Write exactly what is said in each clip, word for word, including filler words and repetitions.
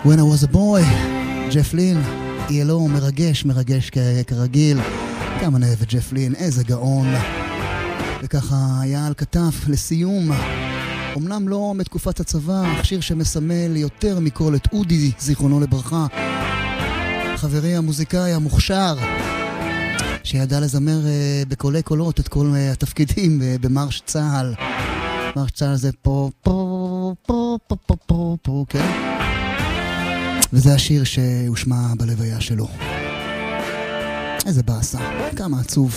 When I was a boy, ג'ף לין, E L O, מרגש, מרגש כ- כרגיל. כמה נאהב את ג'ף לין, איזה גאון. וככה היה על כתף לסיום. אמנם לא מתקופת הצבא, שיר שמסמל יותר מכל את אודי, זיכרונו לברכה. חברי המוזיקאי המוכשר, שידע לזמר uh, בקולי קולות את כל uh, התפקידים uh, במרש צהל. מרש צהל זה פה, פה, פה, פה, פה, פה, פה, כן? וזה השיר שהושמע בלוויה שלו. איזה באסה, כמה עצוב.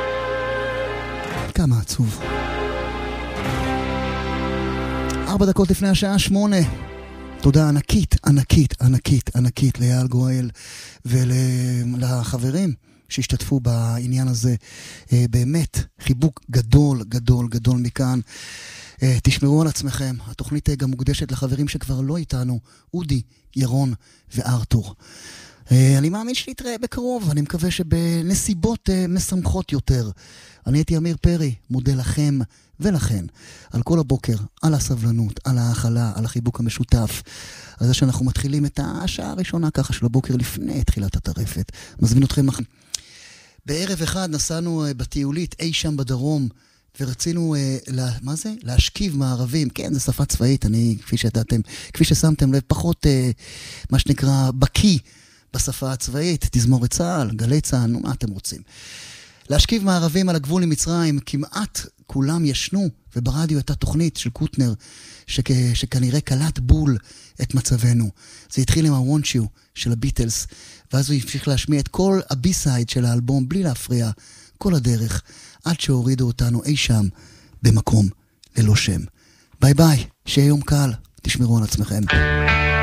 כמה עצוב. ארבע דקות לפני השעה שמונה. תודה ענקית, ענקית, ענקית, ענקית ליעל גואל ולחברים שהשתתפו בעניין הזה. באמת, חיבוק גדול, גדול, גדול מכאן. תשמרו על עצמכם. התוכנית גם מוקדשת לחברים שכבר לא איתנו, אודי, ירון וארתור. אני מאמין שנתראה בקרוב, אני מקווה שבנסיבות משמחות יותר. אני הייתי אמיר פרי, מודה לכם ולכן, על כל הבוקר, על הסבלנות, על האכלה, על החיבוק המשותף, על זה שאנחנו מתחילים את השעה הראשונה ככה של הבוקר לפני תחילת הטרפת. מזמין אתכם, בערב אחד נסענו בטיולית אי שם בדרום, ורצינו, לה, מה זה? להשכיב מערבים. כן, זה שפה צבאית, אני, כפי שדעתם, כפי ששמתם לב, פחות, מה שנקרא, בקי בשפה הצבאית, תזמורת צה"ל, גלי צה"ל, נו, מה אתם רוצים? להשכיב מערבים על הגבול עם מצרים, כמעט כולם ישנו, וברדיו הייתה תוכנית של קוטנר, שכ, שכנראה קלט בול את מצבנו. זה התחיל עם ה-Want You של הביטלס, ואז הוא המשיך להשמיע את כל הבי-סייד של האלבום, בלי להפריע, כל הדרך, עד שהורידו אותנו אי שם, במקום ללא שם. ביי ביי, שיהיה יום קל, תשמרו על עצמכם.